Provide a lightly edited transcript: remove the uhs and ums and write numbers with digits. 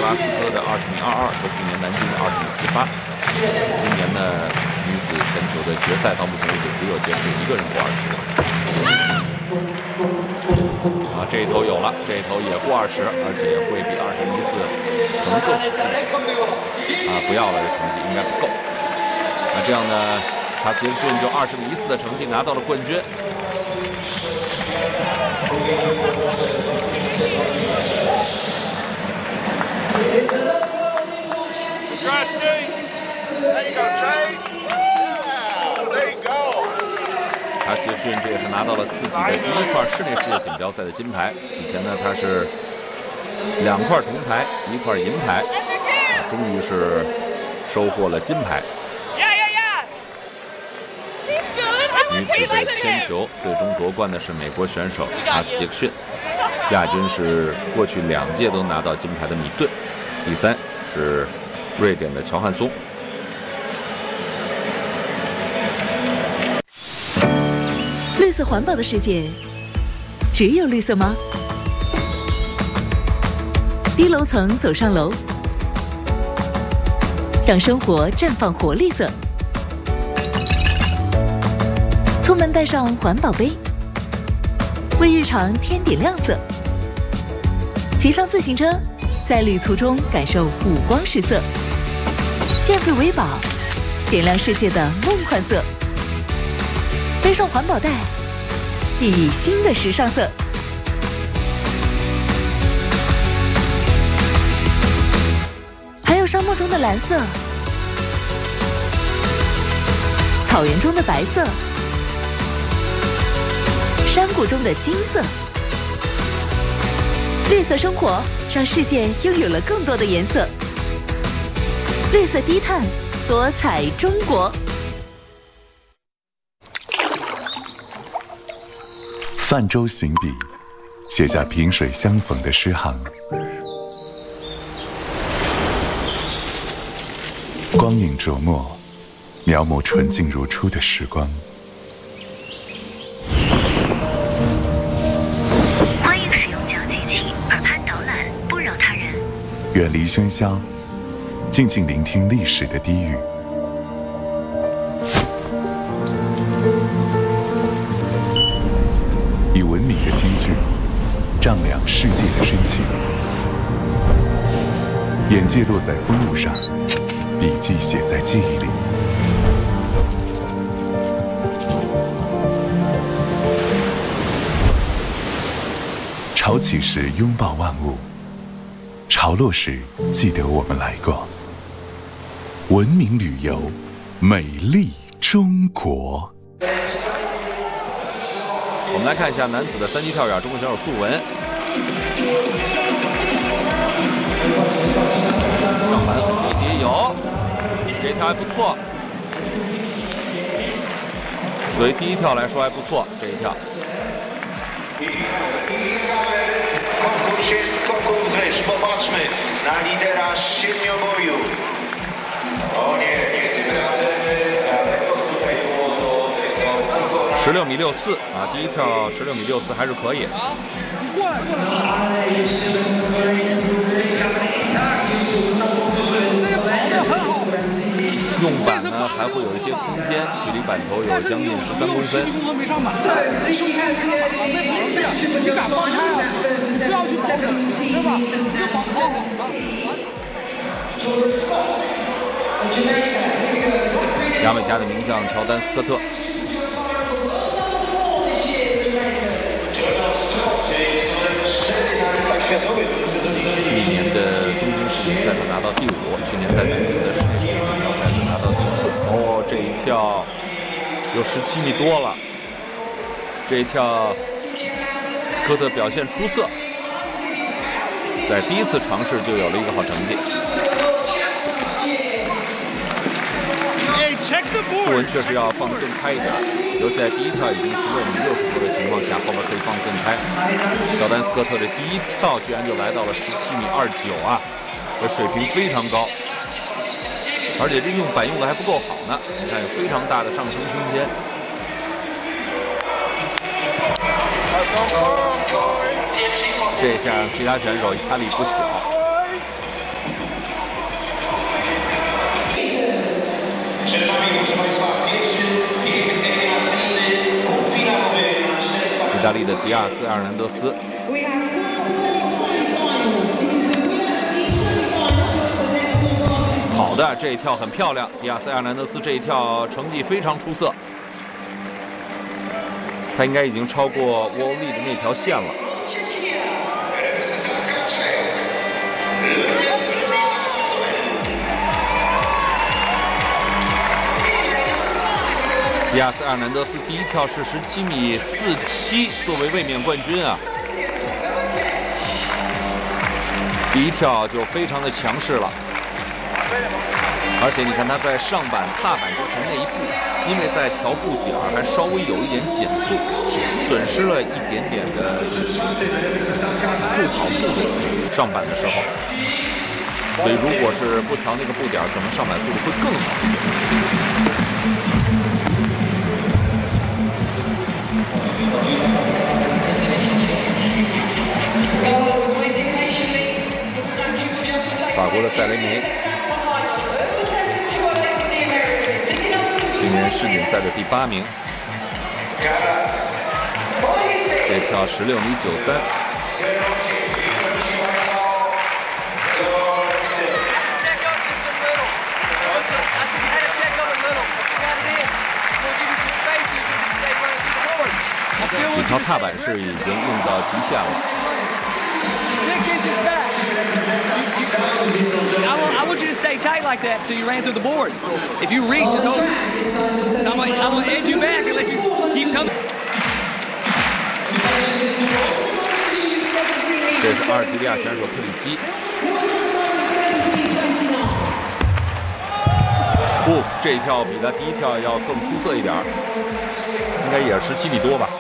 拉斯科的20.22和去年南京的20.48。今年呢，女子铅球的决赛到目前为止只有坚持一个人过20。这一投有了，这一投也过20，而且会比21-4可能更好。不要了，这成绩应该不够。这样呢，卡斯杰克逊就20-4的成绩拿到了冠军。卡斯杰克逊这也是拿到了自己的第一块室内世界锦标赛的金牌。此前呢，他是2块铜牌，1块银牌，终于是收获了金牌。女子的铅球最终夺冠的是美国选手卡斯杰克逊，亚军是过去2届都拿到金牌的米顿，第3是瑞典的乔汉松。 绿色环保的世界，只有绿色吗？低楼层走上楼，让生活绽放活力色。出门带上环保杯，为日常添点亮色。骑上自行车，在旅途中感受五光十色。电费维宝，点亮世界的梦幻色。背上环保袋，熠熠新的时尚色。还有沙漠中的蓝色，草原中的白色，山谷中的金色。绿色生活让世界拥有了更多的颜色。绿色低碳，多彩中国。 泛舟行笔，写下萍水相逢的诗行。光影琢磨，描摹纯净如初的时光。 欢迎使用讲机器，耳畔导览，不扰他人。 远离喧嚣，静静聆听历史的低语。以文明的间距，丈量世界的深情。眼界落在风物上，笔记写在记忆里。潮起时拥抱万物，潮落时记得我们来过。文明旅游，美丽中国。 我们来看一下男子的3级跳远，中国选手苏文上篮很积极，有这一跳还不错，作为第一跳来说还不错，这一跳。16.64米啊，第一跳16.64米还是可以。用板呢还会有一些空间，距离板头有将近13公分。 没上板，兄弟，你敢放开啊？不要去跑，对吧？别跑。 牙买加的名将乔丹·斯科特。去年的东京世锦赛他拿到第5，去年在南京的室内世界锦标赛他拿到第4。哦，这一跳有17米多了，这一跳斯科特表现出色，在第一次尝试就有了一个好成绩。苏文确实要放得更开一点，尤其在第一跳已经16.60米多的情况下，后面可以放得更开。乔丹·斯科特这第一跳居然就来到了17.29米啊，这水平非常高，而且这用板用的还不够好呢。你看有非常大的上升空间。这下让其他选手压力不小。 迪亚斯·埃尔南德斯。好的，这一跳很漂亮，迪亚斯·埃尔南德斯这一跳成绩非常出色，他应该已经超过沃欧利的那条线了。迪亚斯·埃尔南德斯第一跳是17.47米，作为卫冕冠军啊，第一跳就非常的强势了。而且你看他在上板踏板之前那一步，因为在调步点还稍微有一点减速，损失了一点点的助跑速度。上板的时候，所以如果是不调那个步点，可能上板速度会更好一点。法国的塞雷梅，今年世锦赛的第8名，这跳16.93米。几条踏板是已经用到极限了。 I want you to stay tight like that so you ran through the board. If you reach, it's over. I'm going to edge you back and let you keep coming. 这是阿尔及利亚选手特里基。这一跳比他第一跳要更出色一点，应该也是17米多吧。